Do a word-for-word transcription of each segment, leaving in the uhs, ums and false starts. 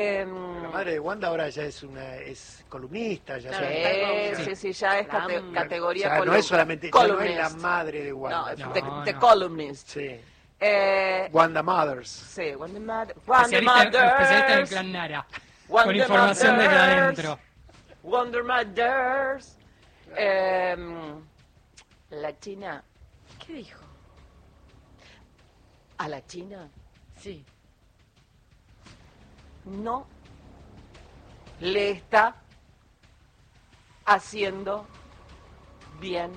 La madre de Wanda ahora ya es una es columnista, ya Sí, es, sí, sí, ya es cate categoría o sea, column no es solamente, ya no es la madre de Wanda. No, No, the, no, the no. columnist. Sí. Eh, Wanda Mothers. Sí, Wanda Mothers. Wanda Especialista, especialista en Mothers. Clan Nara. Wonder Con información Mothers. desde adentro. Wonder Mothers. Eh, la China. ¿Qué dijo? A la China Sí. no le está haciendo bien.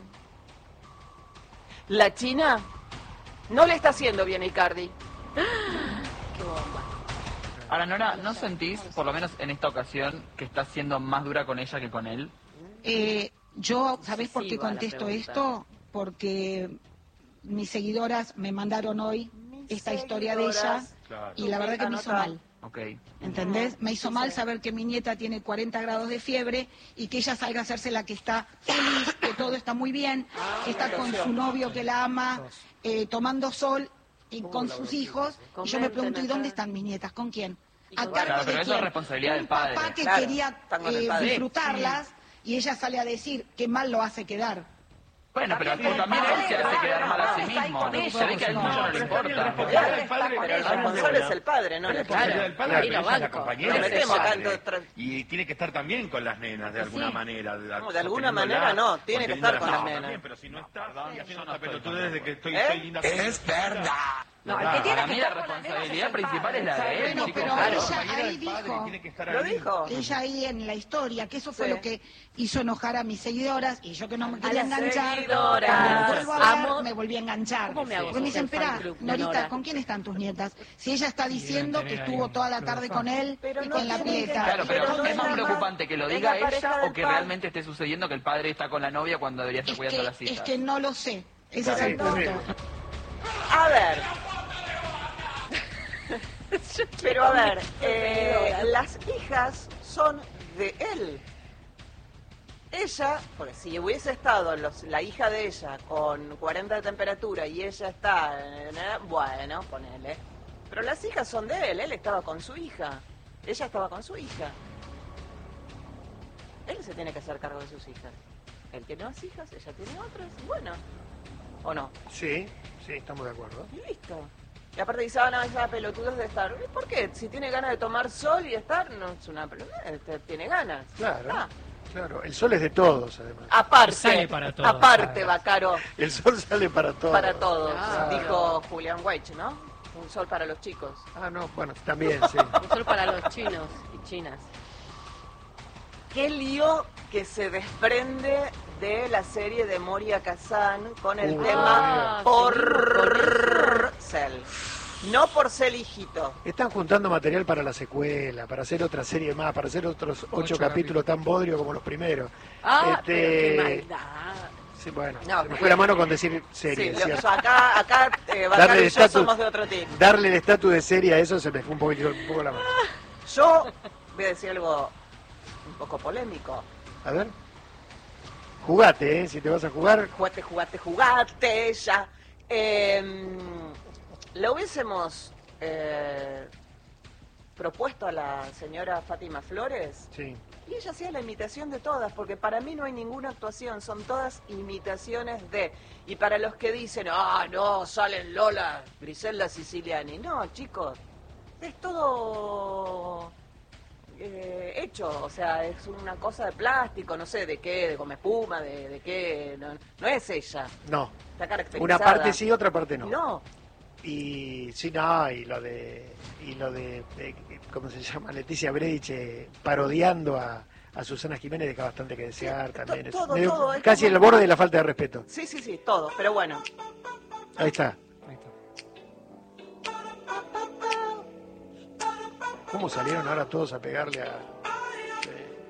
La China no le está haciendo bien a Icardi. Qué bomba. Ahora, Nora, ¿no sentís, por lo menos en esta ocasión, que estás siendo más dura con ella que con él? Eh, yo, ¿sabés por qué Excesiva la contesto pregunta. esto? Porque mis seguidoras me mandaron hoy Mis esta historia de ella seguidoras. Claro. y la verdad que me hizo Anota. mal. Ok. ¿Entendés? Me hizo mal saber que mi nieta tiene cuarenta grados de fiebre y que ella salga a hacerse la que está feliz, que todo está muy bien, que está con su novio que la ama, eh, tomando sol y con sus hijos. Y yo me pregunto, ¿y dónde están mis nietas? ¿Con quién? ¿A con- cargo Claro, de pero eso es quién? responsabilidad del Un padre. papá que Claro, quería están con el eh, padre. disfrutarlas y ella sale a decir qué mal lo hace quedar. Bueno, pero también él se hace quedar mal a sí mismo. Se ve que al niño no le importa. Pero el responsable es el padre, no la Claro, China. el padre, Claro. pero Y lo ella es la banco. compañera No del metemos padre. tanto tra- Y tiene que estar también con las nenas, de alguna Sí. manera. No, de alguna manera no, tiene que estar con las No, nenas. también, pero si no está, Perdón, sigue haciendo yo no esta estoy pelotudez de que estoy, ¿Eh? soy linda. Es verdad. No, el Claro. que tiene Para que mí la estar con las nenas responsabilidad es el principal es la de él, Bueno, chicos. pero Claro. ella Compañera ahí del padre, dijo, tiene que estar ¿Lo ahí. dijo? ella ahí en la historia, que eso fue Sí. lo que hizo enojar a mis seguidoras y yo que no me A quería las enganchar, seguidoras. cuando vuelvo a ver, Amo. me volví a enganchar. ¿Cómo me hago Porque me dicen, social fan espera, club de Norita, Nora? ¿con quién están tus nietas? Si ella está diciendo que tener ahí estuvo un toda la club de tarde fan. con él Pero y no en la tiene que pileta. estar- Claro, pero Pero no es es más la- preocupante que lo es diga la pareja ella del o que padre. realmente esté sucediendo que el padre está con la novia cuando debería estar Es cuidando que, las es hijas. que no lo sé, ese es el Claro, punto. A ver. Pero a ver, eh, las hijas son de él. Ella, porque si hubiese estado los, la hija de ella con cuarenta de temperatura y ella está, eh, bueno, ponele. Pero las hijas son de él, él estaba con su hija. Ella estaba con su hija. Él se tiene que hacer cargo de sus hijas. Él tiene más hijas, ella tiene otras, y bueno. ¿O no? Sí, sí, estamos de acuerdo. Y listo. Y aparte dice, ah, no, esa pelotudos de estar. ¿Y por qué? Si tiene ganas de tomar sol y estar, no es una pelotudez, tiene ganas. Claro, Ah, claro. El sol es de todos, además. aparte, Sale para todos, aparte, además. Bacaro, El sol sale para todos. para todos, Claro. dijo Julián Weich, ¿no? Un sol para los chicos. Ah, no, bueno, también, sí. Solo para los chinos y chinas. Qué lío que se desprende de la serie de Moria Kazan con el Uy, tema ah, Porcel. No Porcel, hijito. Están juntando material para la secuela, para hacer otra serie más, para hacer otros ocho, Ocho capítulos tan bodrios como los primeros. Ah, Este, pero qué maldad. Sí, bueno, No, se me fue la mano con decir serie. Sí, ¿sí? lo- yo acá, acá eh, Darle Bacaro el y yo estatus- somos de otro team. Darle el estatus de serie a eso se me fue un poquito un poco la mano. Yo voy a decir algo un poco polémico. A ver. Jugate, ¿eh? Si te vas a jugar. Jugate, jugate, jugate ya. Eh, le hubiésemos eh, propuesto a la señora Fátima Flores Sí. y ella hacía la imitación de todas, porque para mí no hay ninguna actuación, son todas imitaciones de. Y para los que dicen, ah, no, salen Lola, Griselda Siciliani. No, chicos, es todo eh, hecho, o sea, es una cosa de plástico, no sé de qué, de goma espuma, de, de qué, no, no es ella, No. está caracterizada. Una parte sí, otra parte no. No, Y sí, no, y lo de, y lo de, eh, ¿cómo se llama? Leticia Bredich eh, parodiando a, a Susana Jiménez deja bastante que desear Sí, también. to- Es todo, medio- todo, es casi como- el borde de la falta de respeto. sí, sí, sí, todo, pero bueno. Ahí está. Ahí está. ¿Cómo salieron ahora todos a pegarle a...? Sí.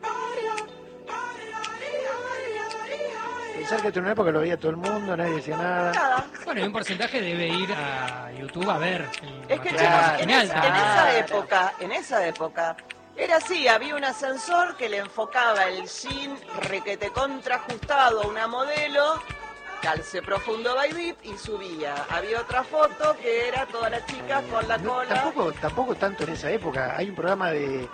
Pensar que esto en una época lo veía todo el mundo, nadie decía nada. Nada, Bueno, y un porcentaje debe ir a YouTube a ver el es que material chicos, en, original es- también. en esa Claro. época, en esa época, era así, había un ascensor que le enfocaba el jean requete contrajustado a una modelo calce profundo by Vip y subía. Había otra foto que era todas las chicas con la No, cola. tampoco, tampoco tanto en esa época. Hay un programa de